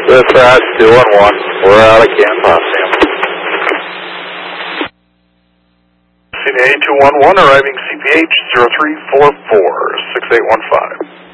Dispatch 211, we're out of Camp Potsdam. CNA 211 arriving CPH 0344 6815.